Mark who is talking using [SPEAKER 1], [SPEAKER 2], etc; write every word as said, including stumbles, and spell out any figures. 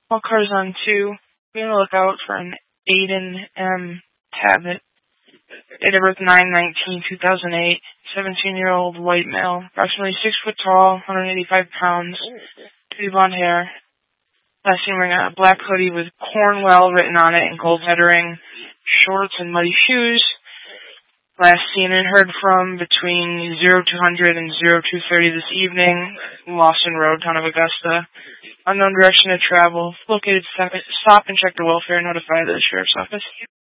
[SPEAKER 1] All cars on two. Be on the lookout for an Aiden M. Tabbitt. Date of birth nine nineteen two thousand eight. seventeen-year-old white male. Approximately six foot tall, one hundred eighty-five pounds. Pretty blonde hair. Last seen wearing a black hoodie with Cornwell written on it in gold lettering. Shorts and muddy shoes. Last seen and heard from between zero two hundred and zero two thirty this evening. Lawson Road, town of Augusta. Unknown direction to travel. Located, stop and check the welfare. Notify the sheriff's office.